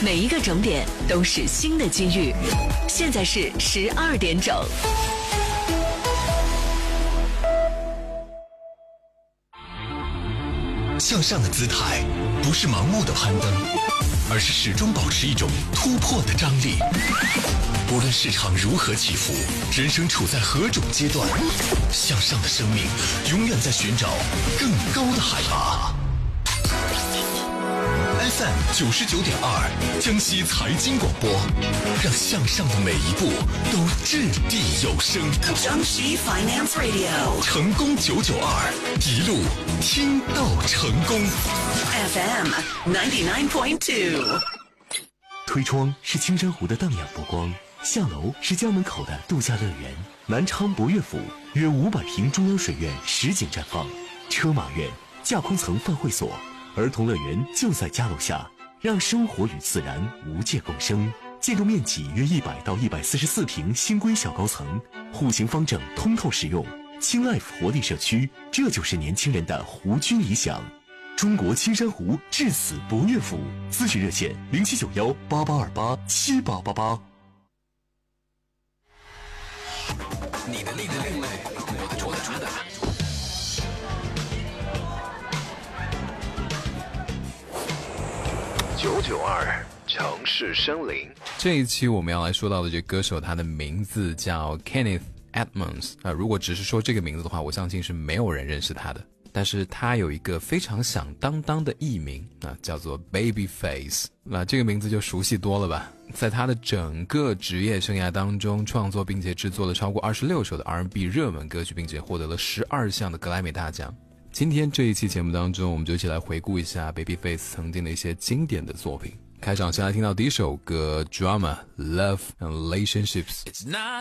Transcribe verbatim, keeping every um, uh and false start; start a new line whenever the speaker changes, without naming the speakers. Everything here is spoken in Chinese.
每一个整点都是新的机遇。现在是十二点整。
向上的姿态不是盲目的攀登，而是始终保持一种突破的张力。无论市场如何起伏，人生处在何种阶段，向上的生命永远在寻找更高的海拔。F M 九十九点二，江西财经广播，让向上的每一步都掷地有声。
江西 Finance Radio，
成功九九二，一路听到成功。
F M ninety nine point two。
推窗是青山湖的荡漾波光，下楼是家门口的度假乐园。南昌博悦府约五百平中央水院实景绽放，车马院、架空层饭会所。儿童乐园就在家楼下，让生活与自然无界共生。建筑面积约一百到一百四十四平，新规小高层，户型方正，通透实用。轻 life 活力社区，这就是年轻人的湖居理想。中国青山湖至此博悦府，咨询热线零七九幺八八二八七八八八。
你的另类，我的主打。九九二城市森林。
这一期我们要来说到的这个歌手，他的名字叫 Kenneth Edmonds 啊、呃，如果只是说这个名字的话，我相信是没有人认识他的。但是他有一个非常响当当的艺名啊、呃，叫做 Babyface。那这个名字就熟悉多了吧？在他的整个职业生涯当中，创作并且制作了超过二十六首的 R and B 热门歌曲，并且获得了十二项的格莱美大奖。今天这一期节目当中，我们就一起来回顾一下 Babyface 曾经的一些经典的作品。开场先来听到第一首歌 Drama Love and Relationships。